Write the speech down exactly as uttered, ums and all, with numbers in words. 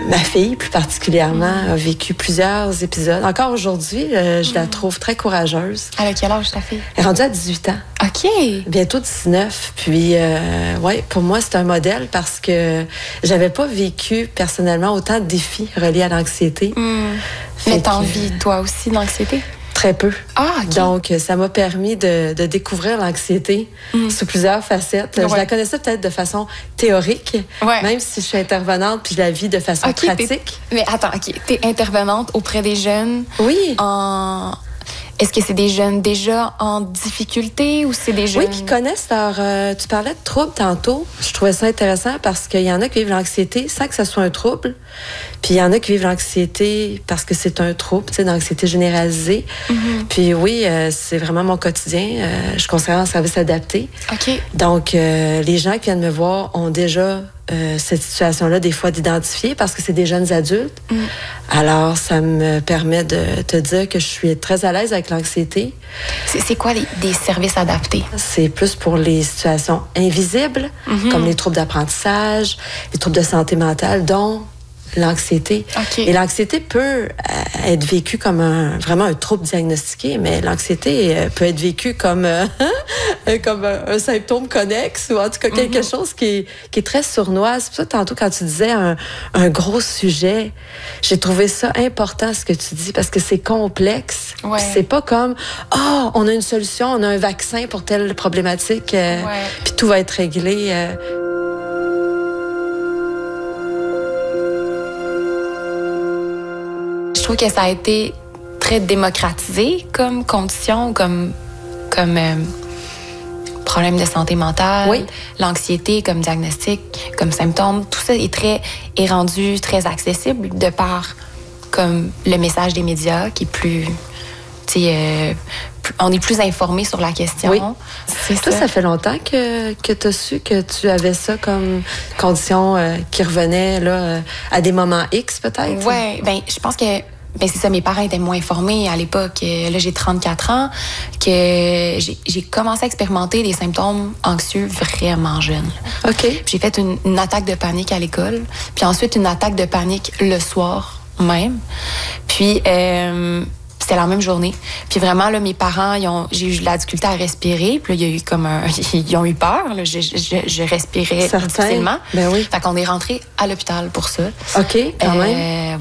ma fille, plus particulièrement, mm. a vécu plusieurs épisodes. Encore aujourd'hui, euh, je mm. la trouve très courageuse. Elle a quel âge, ta fille? Elle est rendue à dix-huit ans. OK. Bientôt dix-neuf. Puis, euh, ouais, pour moi, c'est un modèle parce que j'avais pas vécu personnellement autant de défis reliés à l'anxiété. Mm. Mais t'as envie, toi aussi, d'anxiété? Très peu. Ah, OK. Donc, ça m'a permis de, de découvrir l'anxiété mm. sous plusieurs facettes. Ouais. Je la connaissais peut-être de façon théorique, ouais. même si je suis intervenante puis je la vis de façon okay, pratique. Mais attends, OK. T'es intervenante auprès des jeunes. Oui. En... Est-ce que c'est des jeunes déjà en difficulté ou c'est des jeunes... Oui, qui connaissent leur... Euh, tu parlais de troubles tantôt. Je trouvais ça intéressant parce qu'il y en a qui vivent l'anxiété sans que ce soit un trouble. Puis il y en a qui vivent l'anxiété parce que c'est un trouble, tu sais, d'anxiété généralisée. Mm-hmm. Puis oui, euh, c'est vraiment mon quotidien. Euh, je considère un service adapté. OK. Donc, euh, les gens qui viennent me voir ont déjà... Euh, cette situation-là, des fois, d'identifier parce que c'est des jeunes adultes. Mm. Alors, ça me permet de te dire que je suis très à l'aise avec l'anxiété. C'est, c'est quoi les, des services adaptés? C'est plus pour les situations invisibles, mm-hmm. comme les troubles d'apprentissage, les troubles de santé mentale, dont l'anxiété. Okay. Et l'anxiété peut être vécue comme un, vraiment un trouble diagnostiqué, mais l'anxiété peut être vécue comme, euh, comme un, un symptôme connexe ou en tout cas quelque mm-hmm. chose qui est, qui est très sournois. C'est pour ça, tantôt, quand tu disais un, un gros sujet, j'ai trouvé ça important ce que tu dis parce que c'est complexe. Ouais. C'est pas comme « Ah, oh, on a une solution, on a un vaccin pour telle problématique, euh, ouais. puis tout va être réglé. Euh. » Je trouve que ça a été très démocratisé comme condition, comme, comme euh, problème de santé mentale, oui. l'anxiété comme diagnostic, comme symptôme. Tout ça est, très, est rendu très accessible de par comme, le message des médias qui est plus... Euh, on est plus informé sur la question. Oui. C'est Toi, ça. ça fait longtemps que, que tu as su que tu avais ça comme condition euh, qui revenait là, euh, à des moments X, peut-être? Oui, bien, je pense que ben c'est ça, mes parents étaient moins informés à l'époque. Là, j'ai trente-quatre ans, que j'ai, j'ai commencé à expérimenter des symptômes anxieux vraiment jeune. OK. J'ai fait une, une attaque de panique à l'école, puis ensuite une attaque de panique le soir même. Puis... Euh, C'était la même journée. Puis vraiment, là, mes parents, ils ont, j'ai eu de la difficulté à respirer. Puis là, il y a eu comme un... Ils ont eu peur. Là. Je, je, je respirais Certain. difficilement. Ben oui. Fait qu'on est rentré à l'hôpital pour ça. OK, quand euh, même.